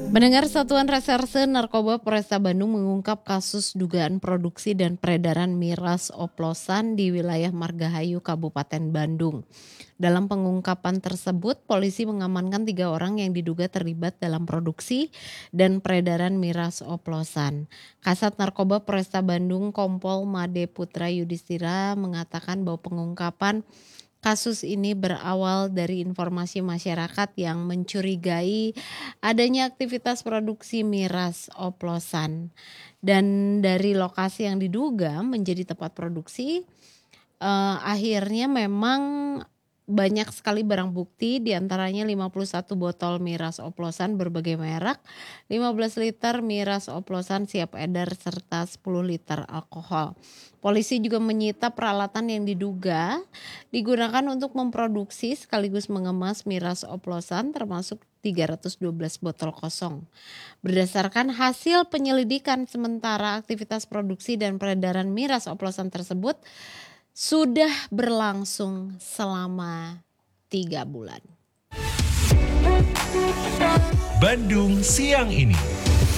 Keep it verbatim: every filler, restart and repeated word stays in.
Pendengar Satuan Reserse Narkoba Polresta Bandung mengungkap kasus dugaan produksi dan peredaran miras oplosan di wilayah Margahayu, Kabupaten Bandung. Dalam pengungkapan tersebut, polisi mengamankan tiga orang yang diduga terlibat dalam produksi dan peredaran miras oplosan. Kasat Narkoba Polresta Bandung Kompol Made Putra Yudhistira mengatakan bahwa pengungkapan kasus ini berawal dari informasi masyarakat yang mencurigai adanya aktivitas produksi miras oplosan. Dan dari lokasi yang diduga menjadi tempat produksi, eh, akhirnya memang banyak sekali barang bukti, diantaranya lima puluh satu botol miras oplosan berbagai merek, lima belas liter miras oplosan siap edar, serta sepuluh liter alkohol. Polisi juga menyita peralatan yang diduga digunakan untuk memproduksi sekaligus mengemas miras oplosan, termasuk tiga ratus dua belas botol kosong. Berdasarkan hasil penyelidikan sementara, aktivitas produksi dan peredaran miras oplosan tersebut sudah berlangsung selama tiga bulan. Bandung Siang Ini.